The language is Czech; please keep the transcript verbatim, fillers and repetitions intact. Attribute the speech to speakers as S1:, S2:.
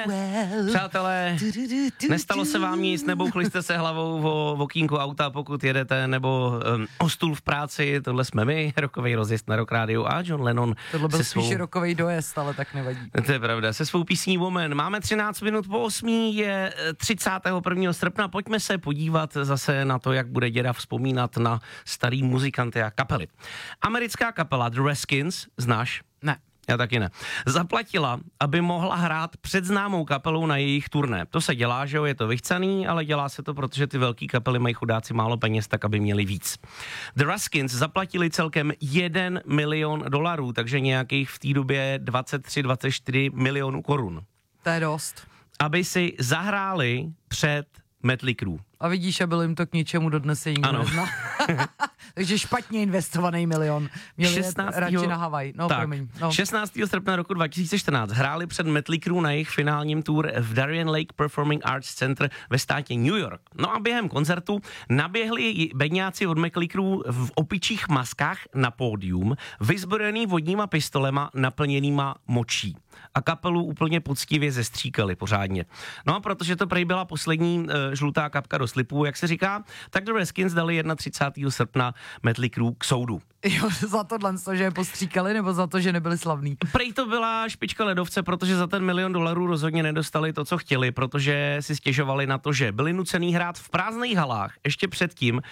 S1: Přátelé, nestalo se vám nic, nebouchli jste se hlavou o okýnku auta, pokud jedete, nebo um, o stůl v práci, tohle jsme my, rokovej rozjezd na Rock Radio a John Lennon.
S2: Tohle byl
S1: se
S2: spíš
S1: svou...
S2: rokovej dojezd, ale tak nevadí.
S1: To je pravda, se svou písní Woman. Máme třináct minut po osmí, je třicátého prvního srpna, pojďme se podívat zase na to, jak bude děda vzpomínat na starý muzikanty a kapely. Americká kapela The Raskins, znáš?
S2: Ne.
S1: Já taky ne. Zaplatila, aby mohla hrát před známou kapelou na jejich turné. To se dělá, že jo, je to vychcaný, ale dělá se to, protože ty velký kapely mají chudáci málo peněz, tak aby měli víc. The Raskins zaplatili celkem jeden milion dolarů, takže nějakých v té době dvacet tři dvacet čtyři milionů korun.
S2: To je dost.
S1: Aby si zahráli před Mötley Crüe.
S2: A vidíš, a bylo jim to k ničemu, dodnes se nikdo nezná. Takže špatně investovaný milion. Měli šestnáctého radši na Havaj. No,
S1: tak,
S2: promiň. No.
S1: šestnáctého srpna roku dva tisíce čtrnáct hráli před Mötley Crüe na jejich finálním tour v Darien Lake Performing Arts Center ve státě New York. No a během koncertu naběhli bedňáci od Mötley Crüe v opičích maskách na pódium, vyzbrojený vodníma pistolema naplněnýma močí. A kapelu úplně poctivě zestříkali pořádně. No a protože to prej byla poslední uh, žlutá kapka do slipů, jak se říká, tak The Raskins dali třicátého prvního srpna Mötley Crüe k soudu.
S2: Jo, za tohle, že je postříkali, nebo za to, že nebyli slavní?
S1: Prej to byla špička ledovce, protože za ten milion dolarů rozhodně nedostali to, co chtěli, protože si stěžovali na to, že byli nucený hrát v prázdných halách ještě předtím,